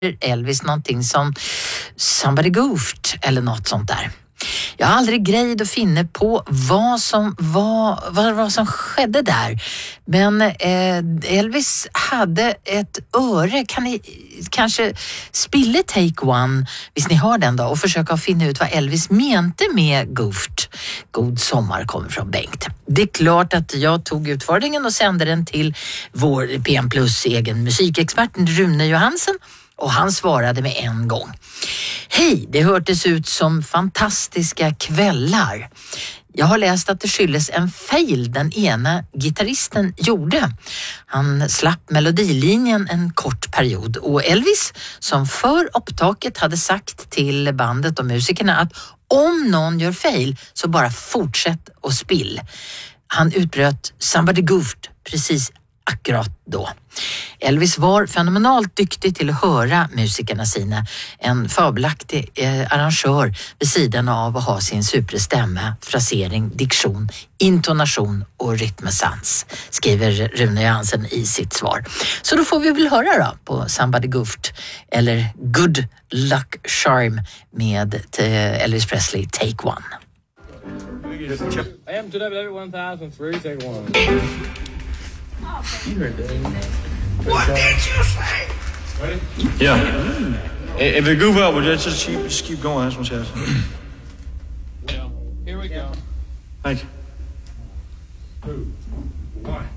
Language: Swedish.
Elvis någonting som Somebody Goofed eller något sånt där. Jag har aldrig grejt att finna på vad som skedde där. Men Elvis hade ett öre. Kan ni kanske spilla Take One, hvis ni har den då, och försöka finna ut vad Elvis mente med Goofed. God sommar kommer från Bengt. Det är klart att jag tog utfordringen och sände den till vår PM Plus egen musikexpert Rune Johansen. Och han svarade med en gång. Hej, det hördes ut som fantastiska kvällar. Jag har läst att det skyldes en fail den ena gitarristen gjorde. Han slapp melodilinjen en kort period och Elvis, som för upptaket hade sagt till bandet och musikerna att om någon gör fail så bara fortsätt och spill. Han utbröt Somebody Goofed precis akkurat då. Elvis var fenomenalt duktig till att höra musikerna sina. En fabelaktig arrangör vid sidan av att ha sin superstämma, frasering, diktion, intonation och rytmesans, skriver Rune Johansen i sitt svar. Så då får vi väl höra då på Somebody Goofed eller Good Luck Charm med Elvis Presley, Take One. I am today 1003, take one. You heard that. What did you say? Ready? Yeah. If it goof up, just keep going. That's what I'm saying. Well, here we go. Thank you. 2, 1.